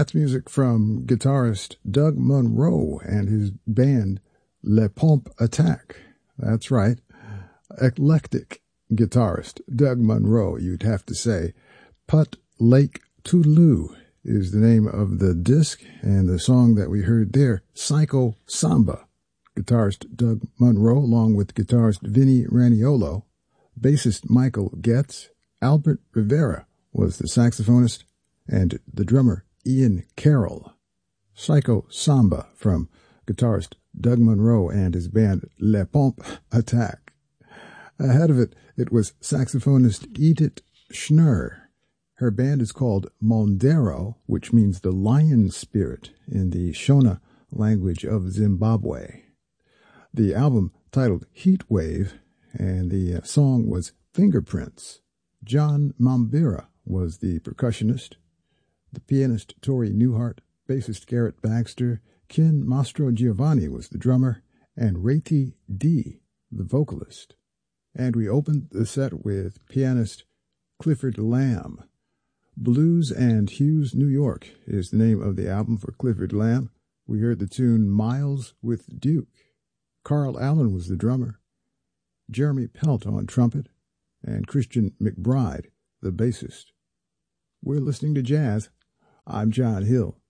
That's music from guitarist Doug Monroe and his band Le Pompe Attack. That's right. Eclectic guitarist Doug Monroe, you'd have to say. Putt Lake Toodaloo is the name of the disc, and the song that we heard there, Psycho Samba. Guitarist Doug Monroe, along with guitarist Vinnie Raniolo, bassist Michael Getz, Albert Rivera was the saxophonist, and the drummer Ian Carroll. Psycho Samba from guitarist Doug Monroe and his band Le Pompe Attack. Ahead of it, it was saxophonist Edith Schnurr. Her band is called Mondero, which means the lion spirit in the Shona language of Zimbabwe. The album titled Heat Wave, and the song was Fingerprints. John Mambira was the percussionist. The pianist Tori Newhart, bassist Garrett Baxter, Ken Mastro Giovanni was the drummer, and Rati D, the vocalist. And we opened the set with pianist Clifford Lamb. Blues and Hues, New York is the name of the album for Clifford Lamb. We heard the tune Miles with Duke. Carl Allen was the drummer. Jeremy Pelt on trumpet, and Christian McBride, the bassist. We're listening to jazz. I'm John Hill.